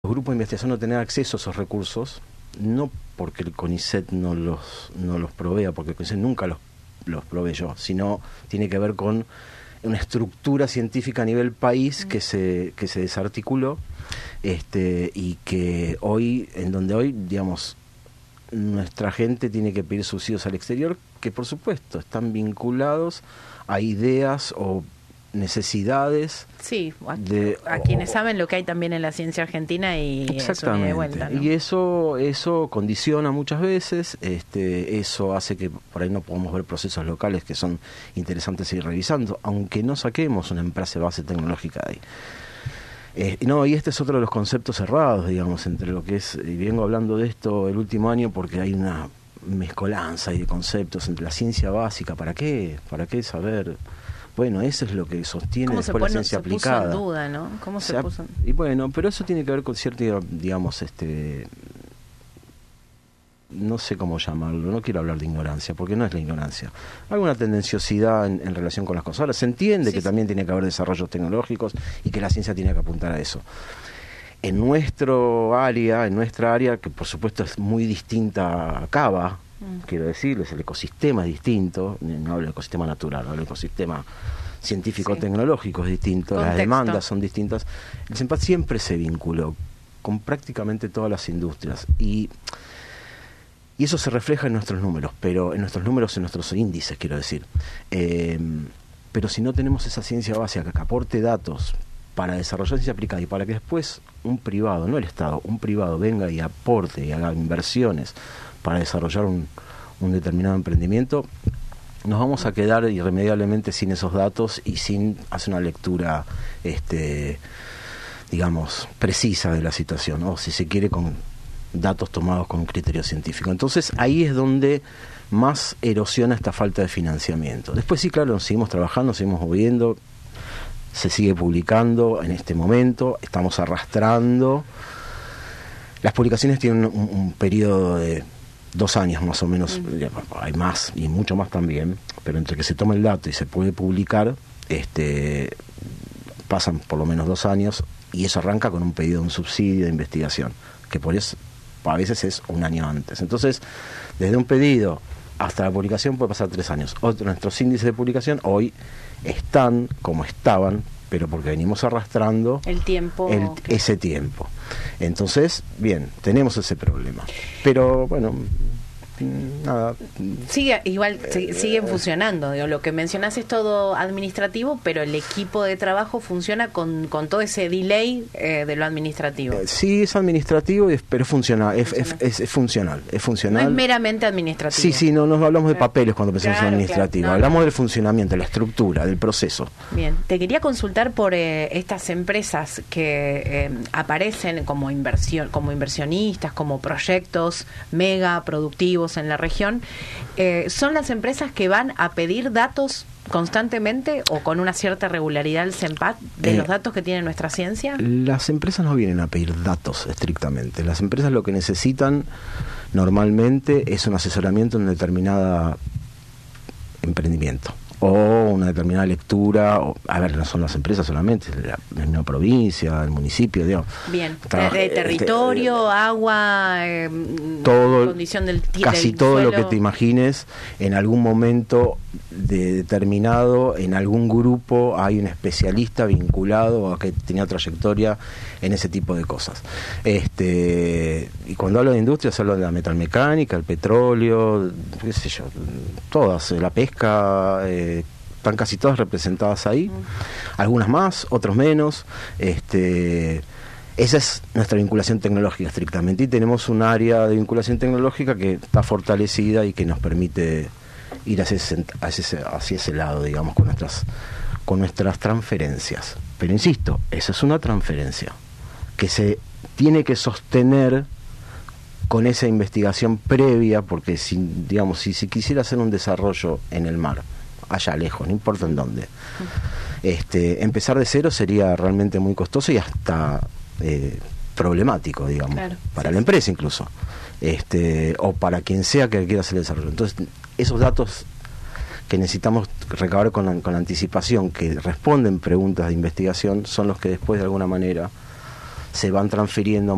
grupos de investigación no tener acceso a esos recursos, no porque el CONICET no los provea, porque el CONICET nunca los proveyó, sino tiene que ver con una estructura científica a nivel país que se desarticuló, y que hoy, digamos, nuestra gente tiene que pedir subsidios al exterior, que por supuesto están vinculados a ideas o necesidades. Sí, a quienes saben lo que hay también en la ciencia argentina y exactamente, eso de vuelta, ¿no? Y eso condiciona muchas veces, eso hace que por ahí no podamos ver procesos locales que son interesantes ir revisando, aunque no saquemos una empresa base tecnológica de ahí. Y este es otro de los conceptos cerrados, digamos, entre lo que es, y vengo hablando de esto el último año porque hay una mezcolanza de conceptos entre la ciencia básica. ¿Para qué saber? Bueno, eso es lo que sostiene después la ciencia aplicada. ¿Cómo se puso en duda, no? ¿Cómo se puso? Y bueno, pero eso tiene que ver con cierto, digamos, no sé cómo llamarlo, no quiero hablar de ignorancia, porque no es la ignorancia. Hay una tendenciosidad en relación con las cosas. Ahora, se entiende que también tiene que haber desarrollos tecnológicos y que la ciencia tiene que apuntar a eso. En nuestra área, que por supuesto es muy distinta a Cava, quiero decirles, el ecosistema es distinto, no hablo del ecosistema natural, hablo del ecosistema científico-tecnológico es distinto, las demandas son distintas. El CENPAD siempre se vinculó con prácticamente todas las industrias y eso se refleja en nuestros números, en nuestros índices, quiero decir. Pero si no tenemos esa ciencia básica que aporte datos para desarrollar ciencia aplicada y para que después un privado, no el Estado, un privado venga y aporte y haga inversiones para desarrollar un determinado emprendimiento, nos vamos a quedar irremediablemente sin esos datos y sin hacer una lectura, digamos, precisa de la situación, o si se quiere, con datos tomados con un criterio científico. Entonces ahí es donde más erosiona esta falta de financiamiento. Después sí, claro, seguimos trabajando, seguimos moviendo, se sigue publicando en este momento, estamos arrastrando. Las publicaciones tienen un periodo de 2 años más o menos, hay más y mucho más también, pero entre que se toma el dato y se puede publicar, pasan por lo menos 2 años, y eso arranca con un pedido de un subsidio de investigación, que por eso a veces es 1 año antes. Entonces, desde un pedido hasta la publicación puede pasar 3 años. Nuestros índices de publicación hoy están como estaban, pero porque venimos arrastrando ese tiempo. Entonces, bien, tenemos ese problema. Pero bueno, nada. Siguen funcionando. Lo que mencionás es todo administrativo, pero el equipo de trabajo funciona con todo ese delay de lo administrativo. Sí, es administrativo, pero es funcional. Es funcional. No es meramente administrativo. Sí, no nos hablamos de papeles cuando pensamos en administrativo. Claro. Hablamos del funcionamiento, de la estructura, del proceso. Bien, te quería consultar por estas empresas que aparecen como inversionistas, como proyectos mega productivos en la región. ¿Son las empresas que van a pedir datos constantemente o con una cierta regularidad al CENPAD de los datos que tiene nuestra ciencia? Las empresas no vienen a pedir datos estrictamente. Las empresas lo que necesitan normalmente es un asesoramiento en un determinado emprendimiento o una determinada lectura, no son las empresas solamente, la misma provincia, el municipio, digamos. Bien, de territorio, agua, todo, condición del casi del todo suelo. Lo que te imagines, en algún momento determinado, en algún grupo hay un especialista vinculado a que tenía trayectoria en ese tipo de cosas. Y cuando hablo de industria, se habla de la metalmecánica, el petróleo, qué sé yo, todas, la pesca, están casi todas representadas ahí, algunas más, otros menos. Esa es nuestra vinculación tecnológica estrictamente, y tenemos un área de vinculación tecnológica que está fortalecida y que nos permite ir hacia ese lado, digamos, con nuestras transferencias. Pero insisto, esa es una transferencia que se tiene que sostener con esa investigación previa, porque si quisiera hacer un desarrollo en el mar, allá lejos, no importa en dónde, empezar de cero sería realmente muy costoso y hasta problemático, digamos, para la empresa incluso, o para quien sea que quiera hacer el desarrollo. Entonces, esos datos que necesitamos recabar con anticipación, que responden preguntas de investigación, son los que después de alguna manera se van transfiriendo